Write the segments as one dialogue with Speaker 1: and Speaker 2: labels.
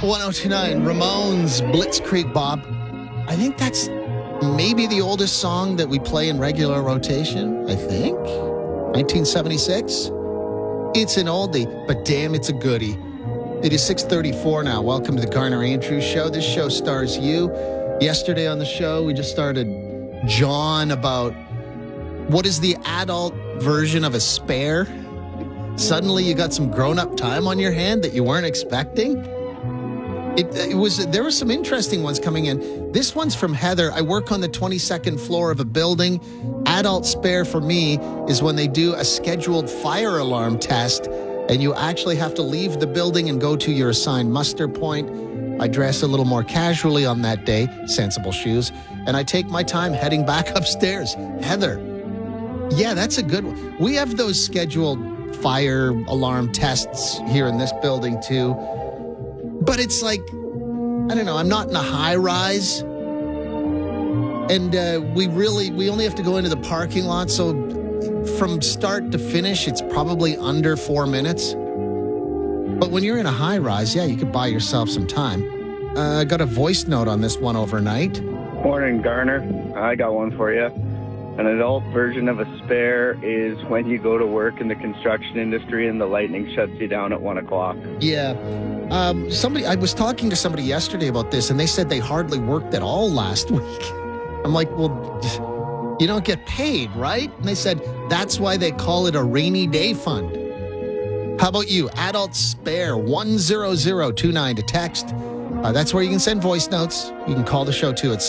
Speaker 1: 1029, Ramones, Blitzkrieg Bob. I think that's maybe the oldest song that we play in regular rotation, I think. 1976. It's an oldie, but damn, it's a goodie. It is 6:34 now. Welcome to the Garner Andrews Show. This show stars you. Yesterday on the show, we just started John about what is the adult version of a spare. Suddenly you got some grown-up time on your hand that you weren't expecting. There were some interesting ones coming in. This one's from Heather. I work on the 22nd floor of a building. Adult spare for me is when they do a scheduled fire alarm test and you actually have to leave the building and go to your assigned muster point. I dress a little more casually on that day, sensible shoes, and I take my time heading back upstairs. Heather. Yeah, that's a good one. We have those scheduled fire alarm tests here in this building too. But it's like, I don't know, I'm not in a high rise. And we only have to go into the parking lot. So from start to finish, it's probably under 4 minutes. But when you're in a high rise, yeah, you could buy yourself some time. I got a voice note on this one overnight.
Speaker 2: Morning, Garner. I got one for you. An adult version of a spare is when you go to work in the construction industry and the lightning shuts you down at 1 o'clock.
Speaker 1: Yeah. I was talking to somebody yesterday about this, and they said they hardly worked at all last week. I'm like, well, you don't get paid, right? And they said, that's why they call it a rainy day fund. How about you? Adult spare, 10029 to text. That's where you can send voice notes. You can call the show, too, at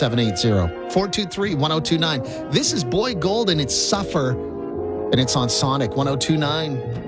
Speaker 1: 780-423-1029. This is Boy Gold, and it's Suffer, and it's on Sonic 1029.